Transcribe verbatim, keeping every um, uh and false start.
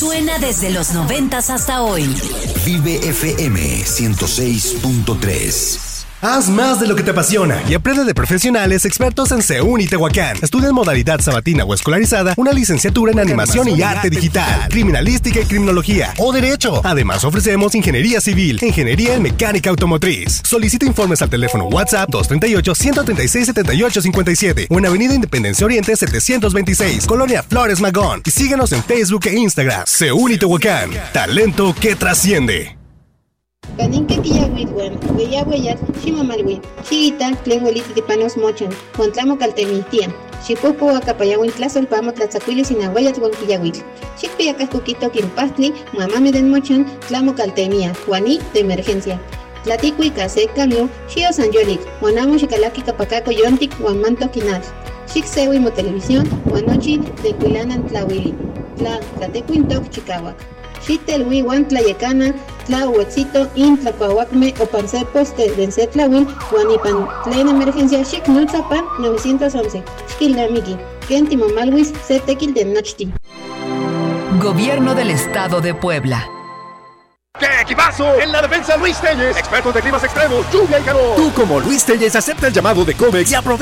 Suena desde los noventas hasta hoy. Vive F M ciento seis punto tres. Haz más de lo que te apasiona y aprende de profesionales expertos en Seuni Tehuacán. Estudia en modalidad sabatina o escolarizada una licenciatura en animación y arte digital, criminalística y criminología o derecho. Además ofrecemos ingeniería civil, ingeniería en mecánica automotriz. Solicita informes al teléfono WhatsApp dos tres ocho, uno tres seis, siete ocho cinco siete o en Avenida Independencia Oriente setecientos veintiséis, Colonia Flores Magón. Y síguenos en Facebook e Instagram. Seuni Tehuacán, talento que trasciende. Caninque quillagüitwan, hueyagüeyat, ximamalwi, chiguita, tlenhueliti tipanos mochan, contlamo caltemitia, xipupo acapayagüin tlasolpamo tlatzacuilis inahuayat huan quillagüitl, xicpiacas cuquito quimpastli, mamame den mochan, tlamo caltemia, huani de emergencia. Tlaticui case cambio, xio sanyolit, huanamo xicalaki capacaco yontic, huan manto quinat, xicsehui mo televisión, huanochi de cuilanan tlahuili, tla tlatecuintoc chicahuac. Xitel wan tlayecana, tla huetzito, in tlacuahuacme o panse poste, dense tlawin, guanipan, tlen emergencia, xic nulzapan, novecientos once, xquilnamiki, ken timomalwis, se tequil de nochti. Gobierno del Estado de Puebla. ¡Qué equipazo! En la defensa Luis Telles, expertos de climas extremos, lluvia y calor. Tú como Luis Telles acepta el llamado de Comex y aprovecha